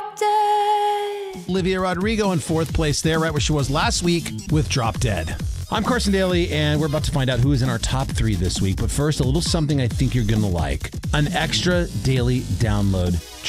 Drop Dead. Olivia Rodrigo in fourth place there, right where she was last week with Drop Dead. I'm Carson Daly, and we're about to find out who is in our top 3 this week. But first, a little something I think you're going to like. An extra daily download